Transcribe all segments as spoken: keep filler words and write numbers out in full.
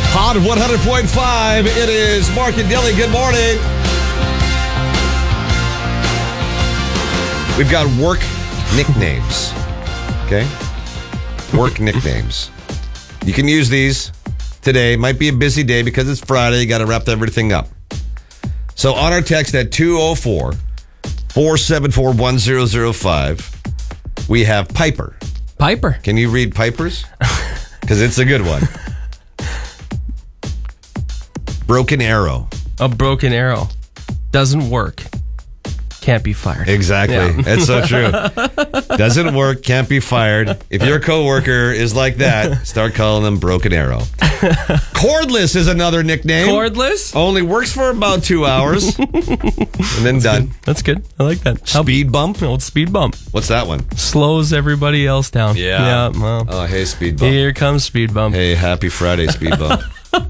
Hot one hundred point five. It is Mark and Dilly. Good morning. We've got work nicknames. Okay? Work nicknames. You can use these today. Might be a busy day because it's Friday. You got to wrap everything up. So on our text at two oh four, four seven four, one oh oh five, we have Piper. Piper. Can you read Piper's? Because it's a good one. Broken arrow. A broken arrow. Doesn't work. Can't be fired. Exactly. Yeah. That's so true. Doesn't work. Can't be fired. If your coworker is like that, start calling them broken arrow. Cordless is another nickname. Cordless? Only works for about two hours. And then That's done. Good. That's good. I like that. Speed bump? Old speed bump. What's that one? Slows everybody else down. Yeah. Yeah. Well, oh, hey, speed bump. Here comes speed bump. Hey, happy Friday, speed bump.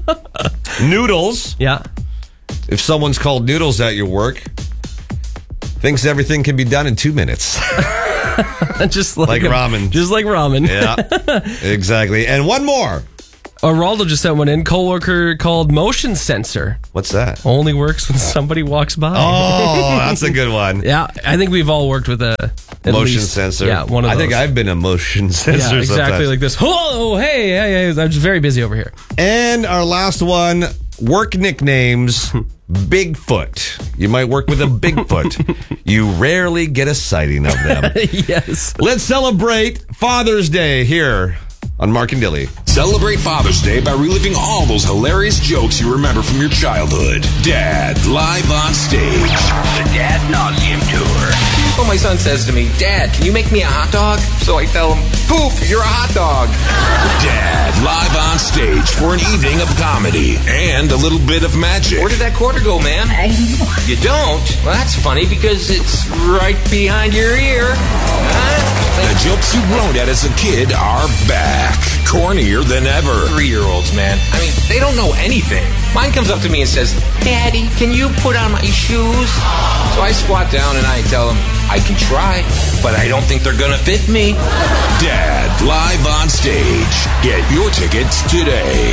Noodles. Yeah. If someone's called Noodles at your work, thinks everything can be done in two minutes. just like, like a, ramen. Just like ramen. Yeah, exactly. And one more. Araldo just sent one in. Coworker called motion sensor. What's that? Only works when somebody walks by. Oh, that's a good one. Yeah, I think we've all worked with a motion least, sensor. Yeah, one of I those. think I've been a motion sensor. Yeah, exactly sometimes. like this. Hello, hey, hey, hey, I'm just very busy over here. And our last one, work nicknames. Bigfoot. You might work with a Bigfoot. You rarely get a sighting of them. Yes. Let's celebrate Father's Day here on Mark and Dilly. Celebrate Father's Day by reliving all those hilarious jokes you remember from your childhood. Dad, live on stage. The Dad Nauseam Tour. Well, my son says to me, Dad, can you make me a hot dog? So I tell him, poof, you're a hot dog. Dad, live on stage for an evening of comedy and a little bit of magic. Where did that quarter go, man? You don't? Well, that's funny because it's right behind your ear. Huh? The jokes you groaned at as a kid are back. Cornier than ever. Three-year-olds, man. I mean, they don't know anything. Mine comes up to me and says, Daddy, can you put on my shoes? So I squat down and I tell him, I can try, but I don't think they're gonna fit me. Dad, live on stage. Get your tickets today.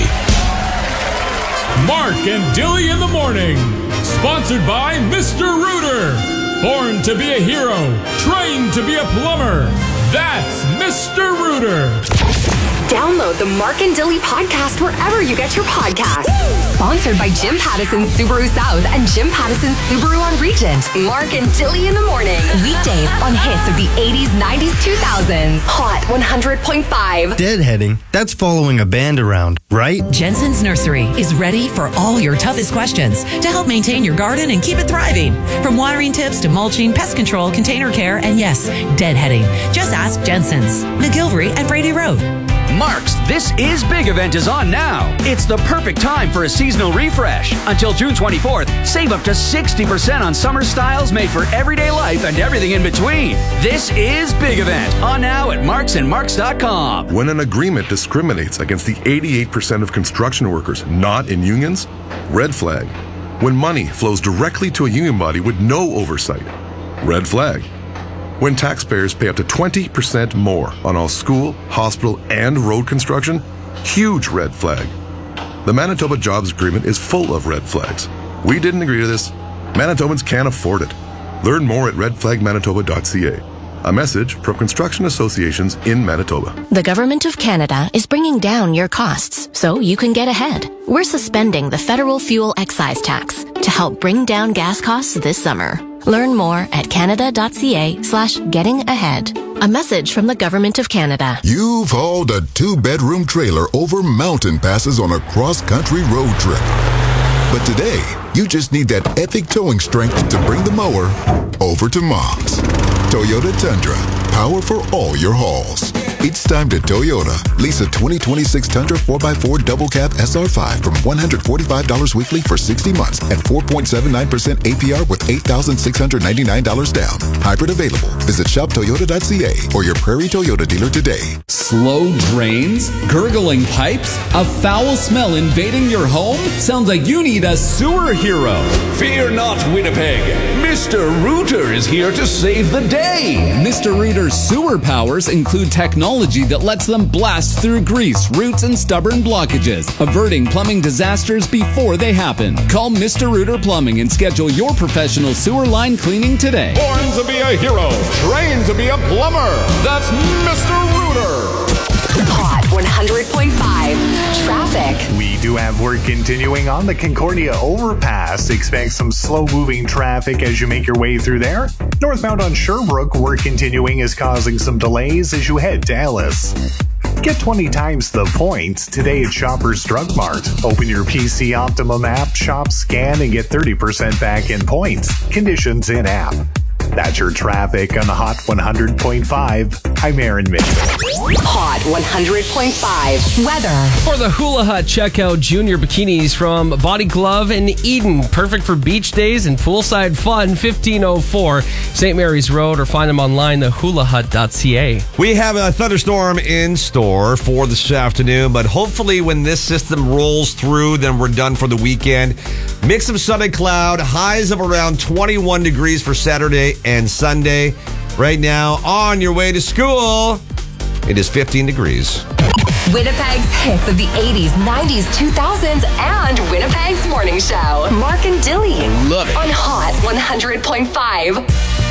Mark and Dilly in the morning. Sponsored by Mister Rooter. Born to be a hero, trained to be a plumber. That's Mister Rooter. Download the Mark and Dilly podcast wherever you get your podcasts. Sponsored by Jim Pattison Subaru South and Jim Pattison Subaru on Regent. Mark and Dilly in the morning. Weekdays on hits of the eighties, nineties, two thousands. Hot one hundred point five. Deadheading, that's following a band around, right? Jensen's Nursery is ready for all your toughest questions to help maintain your garden and keep it thriving. From watering tips to mulching, pest control, container care, and yes, deadheading. Just ask Jensen's. McGilvery and Brady Road. Mark's This Is Big event is on now. It's the perfect time for a seasonal refresh. Until June twenty-fourth, save up to sixty percent on summer styles made for everyday life and everything in between. This Is Big event on now at marks and marks dot com. When an agreement discriminates against the eighty-eight percent of construction workers not in unions, red flag. When money flows directly to a union body with no oversight, red flag. When taxpayers pay up to twenty percent more on all school, hospital, and road construction, huge red flag. The Manitoba Jobs Agreement is full of red flags. We didn't agree to this. Manitobans can't afford it. Learn more at red flag manitoba dot c a. A message from construction associations in Manitoba. The Government of Canada is bringing down your costs so you can get ahead. We're suspending the federal fuel excise tax to help bring down gas costs this summer. Learn more at canada.ca slash getting ahead. A message from the Government of Canada. You've hauled a two-bedroom trailer over mountain passes on a cross-country road trip. But today, you just need that epic towing strength to bring the mower over to Mom's. Toyota Tundra, power for all your hauls. It's time to Toyota. Lease a twenty twenty-six Tundra four by four Double Cab S R five from one hundred forty-five dollars weekly for sixty months and four point seven nine percent A P R with eight thousand six hundred ninety-nine dollars down. Hybrid available. Visit shop toyota dot c a or your Prairie Toyota dealer today. Slow drains? Gurgling pipes? A foul smell invading your home? Sounds like you need a sewer hero. Fear not, Winnipeg. Mister Rooter is here to save the day. Mister Rooter's sewer powers include technology technology that lets them blast through grease, roots, and stubborn blockages, averting plumbing disasters before they happen. Call Mister Rooter Plumbing and schedule your professional sewer line cleaning today. Born to be a hero, trained to be a plumber. That's Mister Rooter. Hot one hundred point five traffic. We do have work continuing on the Concordia overpass. Expect some slow-moving traffic as you make your way through there. Northbound on Sherbrooke, work continuing is causing some delays as you head to Ellis. Get twenty times the points today at Shoppers Drug Mart. Open your P C Optimum app, shop, scan, and get thirty percent back in points. Conditions in app. That's your traffic on the Hot one hundred point five. I'm Aaron Mitchell. Hot one hundred point five weather. For the Hula Hut, check out junior bikinis from Body Glove in Eden. Perfect for beach days and poolside fun. fifteen oh four Saint Mary's Road, or find them online, the hula hut dot c a. We have a thunderstorm in store for this afternoon, but hopefully when this system rolls through, then we're done for the weekend. Mix of sun and cloud, highs of around twenty-one degrees for Saturday and Sunday. Right now, on your way to school, it is fifteen degrees. Winnipeg's hits of the eighties, nineties, two thousands, and Winnipeg's morning show. Mark and Dilly Love it. On Hot one hundred point five.